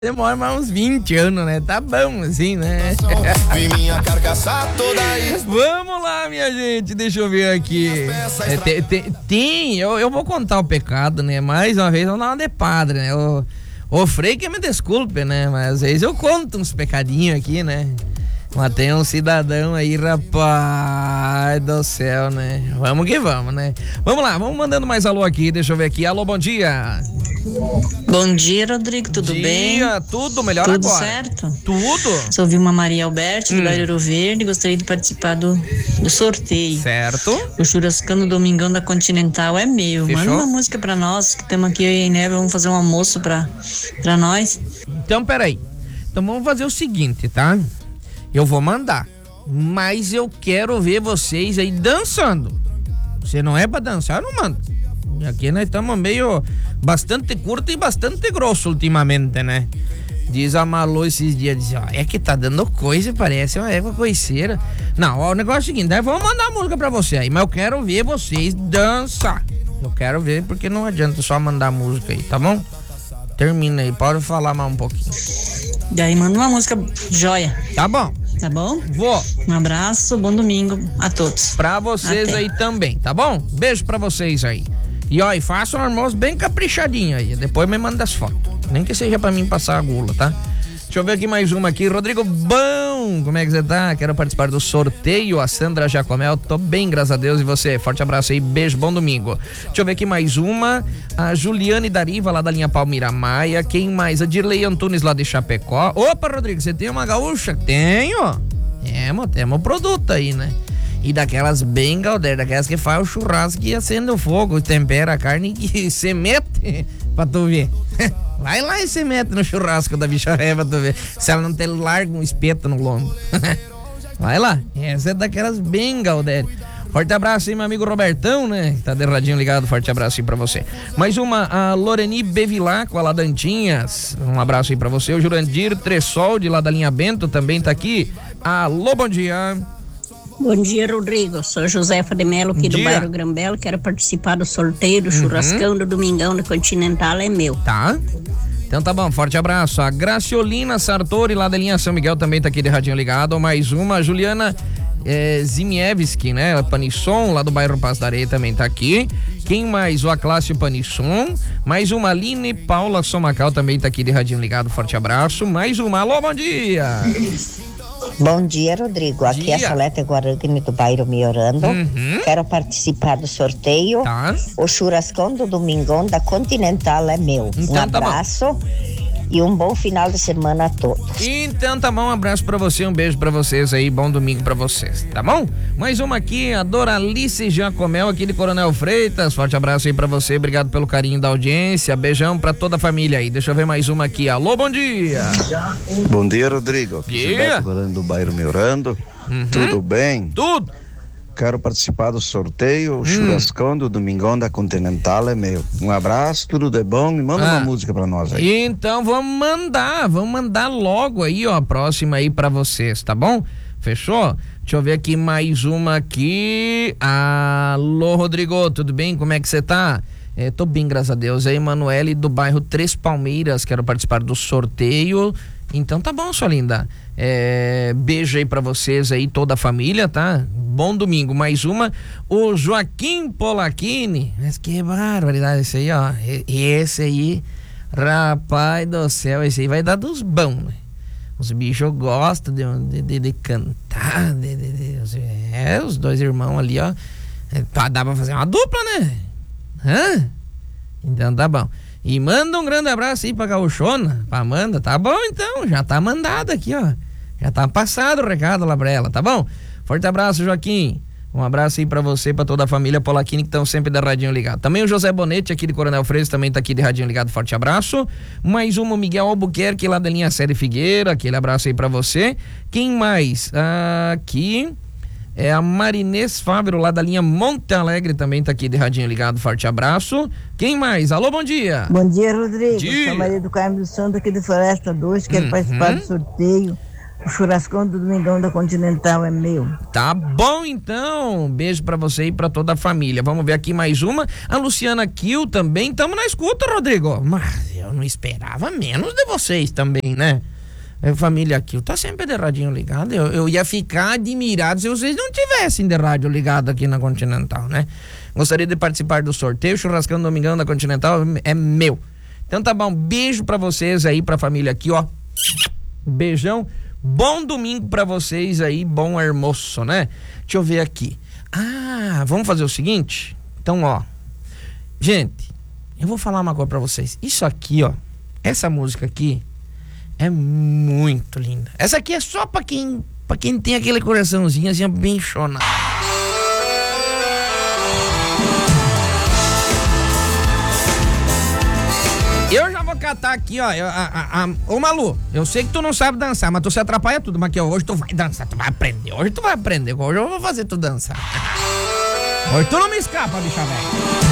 Demora mais uns 20 anos, né? Tá bom assim, né? Vamos lá, minha gente. Deixa eu ver aqui. Eu vou contar o pecado, né? Mais uma vez, vamos dar uma de padre, né? O Frei que me desculpe, né? Mas às vezes eu conto uns pecadinhos aqui, né? Mas tem um cidadão aí, rapaz do céu, né? Vamos que vamos, né? Vamos lá, vamos mandando mais alô aqui, deixa eu ver aqui. Alô, bom dia. Bom dia, Rodrigo, tudo bem? Tudo melhor tudo agora. Certo? Tudo. Sou Vilma Maria Alberti, do Bairro Verde, gostaria de participar do sorteio. Certo. O churrascão no Domingão da Continental é meu. Fechou? Manda uma música pra nós, que estamos aqui, eu e a Neve, vamos fazer um almoço pra nós. Então, peraí. Então vamos fazer o seguinte, tá? Eu vou mandar, mas eu quero ver vocês aí dançando. Se não é pra dançar, eu não mando. E aqui nós estamos meio bastante curto e bastante grosso ultimamente, né? Diz a Malu esses dias, diz, ó, é que tá dando coisa, parece uma égua coiceira. Não, ó, o negócio é o seguinte, eu vou mandar a música pra você aí, mas eu quero ver vocês dançar. Eu quero ver, porque não adianta só mandar a música aí, tá bom? Termina aí, pode falar mais um pouquinho. Daí manda uma música joia. Tá bom. Tá bom? Vou. Um abraço, bom domingo a todos. Pra vocês Até. aí também, tá bom? Beijo pra vocês aí. E ó, faça um almoço bem caprichadinho aí. Depois me manda as fotos. Nem que seja pra mim passar a gula, tá? Deixa eu ver aqui mais uma aqui. Rodrigo, bom! Como é que você tá? Quero participar do sorteio. A Sandra Jacomel. Tô bem, graças a Deus. E você? Forte abraço aí. Beijo, bom domingo. Deixa eu ver aqui mais uma. A Juliane Dariva, lá da linha Palmira Maia. Quem mais? A Dirley Antunes, lá de Chapecó. Opa, Rodrigo, você tem uma gaúcha? Tenho. Temos produto aí, né? E daquelas bem galdeiras, daquelas que faz o churrasco e acende o fogo, tempera a carne e se mete pra tu ver. Vai lá e se mete no churrasco da bicharré pra tu ver se ela não te larga um espeto no lombo. Vai lá, essa é daquelas bem galdeiras. Forte abraço aí, meu amigo Robertão, né? Tá de radinho ligado, forte abraço aí pra você. Mais uma, a Loreni Bevilacqua, lá da Antinhas. Um abraço aí pra você. O Jurandir Tressol, de lá da linha Bento, também tá aqui. Alô, bom dia. Bom dia, Rodrigo. Sou Josefa de Melo, aqui do bairro Grambelo. Quero participar do sorteio do churrascão do Domingão da Continental, é meu. Tá. Então tá bom, forte abraço. A Graciolina Sartori, lá da linha São Miguel, também tá aqui de radinho ligado. Mais uma, a Juliana Zimiewski, né? Panisson, lá do bairro Paz da Areia, também tá aqui. Quem mais? O Aclácio Panisson. Mais uma, Aline Paula Somacal, também tá aqui de radinho ligado. Forte abraço. Mais uma, alô, bom dia. Bom dia, Rodrigo. Aqui é a Solete Guarani do bairro Miorando. Quero participar do sorteio. Tá. O churrascão do Domingão da Continental é meu. Então, um abraço e um bom final de semana a todos. Então tá bom, um abraço pra você, um beijo pra vocês aí, bom domingo pra vocês, tá bom? Mais uma aqui, a Doralice Jacomel, aqui de Coronel Freitas, forte abraço aí pra você, obrigado pelo carinho da audiência, beijão pra toda a família aí. Deixa eu ver mais uma aqui, alô, bom dia. Bom dia, Rodrigo. Aqui dia. do bairro Miorando. Tudo bem? Tudo. Quero participar do sorteio. O churrascão do Domingão da Continental é meu. Um abraço, tudo de bom. E manda uma música pra nós aí. Então vamos mandar logo aí, ó, a próxima aí pra vocês, tá bom? Fechou? Deixa eu ver aqui mais uma aqui. Alô, Rodrigo, tudo bem? Como é que você tá? Tô bem, graças a Deus. É Emanuele do bairro Três Palmeiras, quero participar do sorteio. Então tá bom, sua linda. Beijo aí pra vocês aí, toda a família, tá? Bom domingo. Mais uma, o Joaquim Polacchini. Mas que barbaridade, esse aí, ó. Esse aí, rapaz do céu, esse aí vai dar dos bons, né? Os bichos gostam de cantar. Os dois irmãos ali, ó. Dá pra fazer uma dupla, né? Então tá bom. E manda um grande abraço aí pra Gaúchona, pra Amanda, tá bom então, já tá mandado aqui, ó. Já tá passado o recado lá pra ela, tá bom? Forte abraço, Joaquim. Um abraço aí pra você, pra toda a família Polacchini que estão sempre de radinho ligado. Também o José Bonetti aqui de Coronel Freitas também tá aqui de radinho ligado, forte abraço. Mais uma, o Miguel Albuquerque lá da linha Série Figueira, aquele abraço aí pra você. Quem mais? Aqui é a Marinês Fávero lá da linha Monte Alegre, também tá aqui de radinho ligado, forte abraço. Quem mais? Alô, bom dia. Bom dia, Rodrigo. Dia. Sou Maria do Carmo do Santo aqui do Floresta 2, quero participar do sorteio O churrascão do Domingão da Continental é meu. Tá bom, então. Um beijo pra você e pra toda a família. Vamos ver aqui mais uma. A Luciana Kiel também. Tamo na escuta, Rodrigo. Mas eu não esperava menos de vocês também, né? A família Kiel tá sempre de radinho ligado. Eu ia ficar admirado se vocês não tivessem de rádio ligado aqui na Continental, né? Gostaria de participar do sorteio. Churrascão do Domingão da Continental é meu. Então tá bom. Beijo pra vocês aí, pra família aqui, ó. Beijão. Bom domingo pra vocês aí, bom almoço, né? Deixa eu ver aqui. Vamos fazer o seguinte? Então, ó. Gente, eu vou falar uma coisa pra vocês. Isso aqui, ó. Essa música aqui é muito linda. Essa aqui é só pra quem tem aquele coraçãozinho assim, bem chonado. Eu já vou catar aqui, ó. Ô Malu, eu sei que tu não sabe dançar, mas tu se atrapalha tudo. Mas que hoje tu vai dançar, tu vai aprender. Hoje tu vai aprender. Hoje eu vou fazer tu dançar. Hoje tu não me escapa, bicha velha.